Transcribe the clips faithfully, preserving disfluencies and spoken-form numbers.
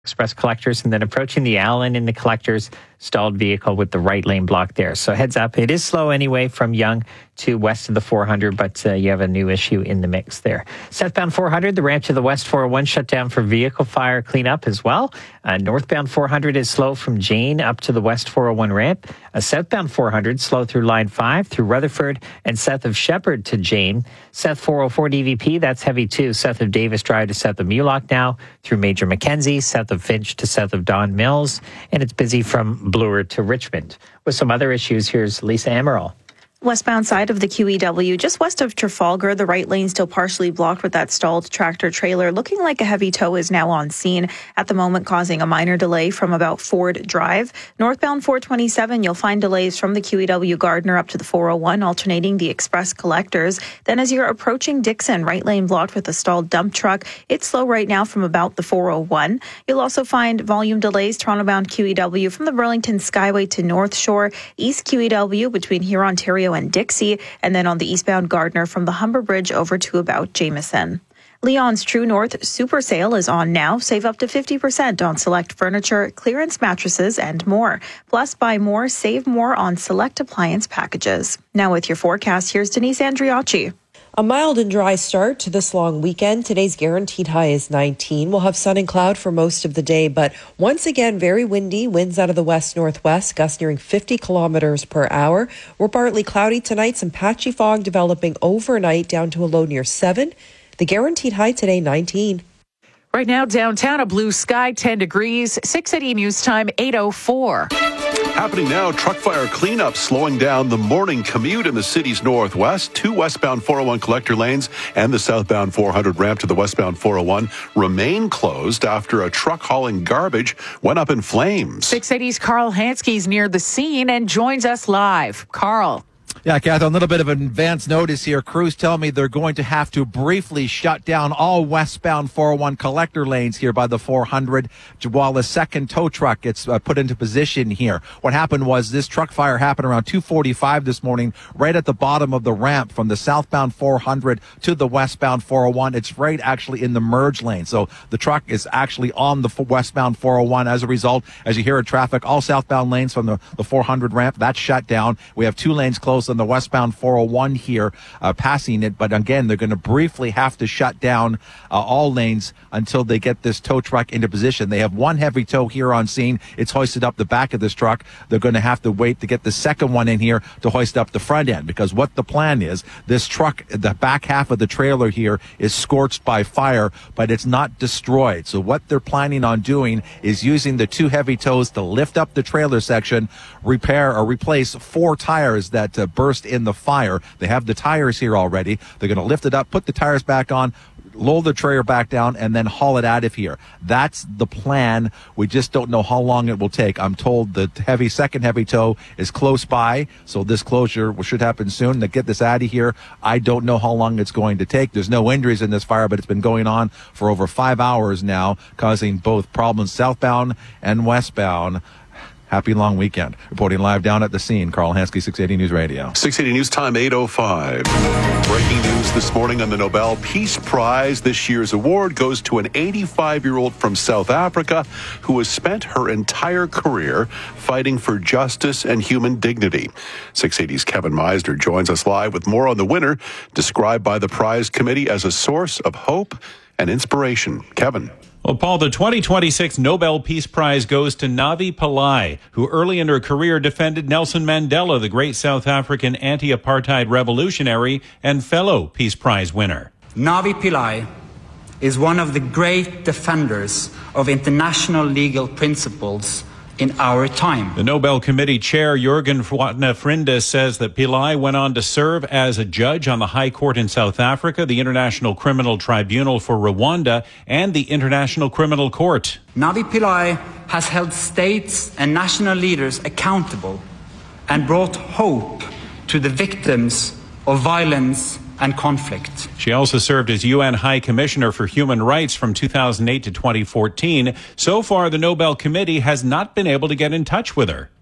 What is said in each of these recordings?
Express collectors, and then approaching the Allen in the collectors, stalled vehicle with the right lane blocked there. So heads up, it is slow anyway from Yonge to west of the four hundred, but uh, you have a new issue in the mix there. Southbound four hundred, the ramp to the west four oh one shut down for vehicle fire cleanup as well. Uh, northbound four hundred is slow from Jane up to the west four oh one ramp. Uh, southbound four hundred slow through line five through Rutherford and south of Shepherd to Jane. South four oh four D V P, that's heavy too. South of Davis Drive to south of Mulock now through Major Mackenzie, south of Finch to south of Don Mills, and it's busy from Bloor to Richmond. With some other issues, here's Lisa Amaral. Westbound side of the Q E W, just west of Trafalgar, the right lane still partially blocked with that stalled tractor trailer. Looking like a heavy tow is now on scene at the moment, causing a minor delay from about Ford Drive. Northbound four twenty-seven, you'll find delays from the Q E W Gardner up to the four oh one, alternating the express collectors. Then as you're approaching Dixon, right lane blocked with a stalled dump truck. It's slow right now from about the four oh one. You'll also find volume delays Toronto-bound Q E W from the Burlington Skyway to North Shore, East Q E W between here, Ontario and Dixie, and then on the eastbound Gardner from the Humber Bridge over to about Jameson. Leon's True North Super Sale is on now. Save up to fifty percent on select furniture, clearance mattresses, and more. Plus, buy more, save more on select appliance packages. Now with your forecast, here's Denise Andriacci. A mild and dry start to this long weekend. Today's guaranteed high is nineteen. We'll have sun and cloud for most of the day, but once again, very windy. Winds out of the west-northwest, gusts nearing fifty kilometers per hour. We're partly cloudy tonight. Some patchy fog developing overnight down to a low near seven. The guaranteed high today, nineteen. Right now, downtown, a blue sky, ten degrees. six eighty News Time, eight oh four. Happening now, truck fire cleanup slowing down the morning commute in the city's northwest. Two westbound four oh one collector lanes and the southbound four hundred ramp to the westbound four oh one remain closed after a truck hauling garbage went up in flames. six eighty's Carl Hansky's near the scene and joins us live. Carl. Yeah, Kath, a little bit of advance notice here. Crews tell me they're going to have to briefly shut down all westbound four oh one collector lanes here by the four hundred while a second tow truck gets uh, put into position here. What happened was this truck fire happened around two forty-five this morning, right at the bottom of the ramp from the southbound four hundred to the westbound four oh one. It's right actually in the merge lane. So the truck is actually on the westbound four oh one. As a result, as you hear in traffic, all southbound lanes from the, the four hundred ramp, that's shut down. We have two lanes closed on the westbound four oh one here, uh, passing it. But again, they're going to briefly have to shut down uh, all lanes until they get this tow truck into position. They have one heavy tow here on scene. It's hoisted up the back of this truck. They're going to have to wait to get the second one in here to hoist up the front end, because what the plan is, this truck, the back half of the trailer here is scorched by fire, but it's not destroyed. So what they're planning on doing is using the two heavy tows to lift up the trailer section, repair or replace four tires that uh, burst in the fire. They have the tires here already. They're going to lift it up, put the tires back on, lower the trailer back down, and then haul it out of here. That's the plan. We just don't know how long it will take. I'm told the heavy second heavy tow is close by, so this closure should happen soon to get this out of here. I don't know how long it's going to take. There's no injuries in this fire, but it's been going on for over five hours now, causing both problems southbound and westbound. Happy long weekend. Reporting live down at the scene, Carl Hansky, six eighty News Radio. six eighty News Time, eight oh five. Breaking news this morning on the Nobel Peace Prize. This year's award goes to an eighty-five-year-old from South Africa who has spent her entire career fighting for justice and human dignity. six eighty's Kevin Meisner joins us live with more on the winner, described by the prize committee as a source of hope and inspiration. Kevin. Well, Paul, the twenty twenty-six Nobel Peace Prize goes to Navi Pillay, who early in her career defended Nelson Mandela, the great South African anti-apartheid revolutionary and fellow Peace Prize winner. Navi Pillay is one of the great defenders of international legal principles in our time. The Nobel Committee chair, Jürgen Frinde, says that Pillay went on to serve as a judge on the High Court in South Africa, the International Criminal Tribunal for Rwanda, and the International Criminal Court. Navi Pillay has held states and national leaders accountable and brought hope to the victims of violence and conflict. She also served as U N High Commissioner for Human Rights from two thousand eight to twenty fourteen. So far, the Nobel Committee has not been able to get in touch with her.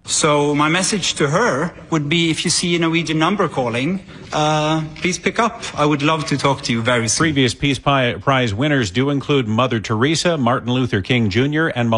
So my message to her would be, if you see a Norwegian number calling, uh, please pick up. I would love to talk to you very soon. Previous Peace Prize winners do include Mother Teresa, Martin Luther King Junior, and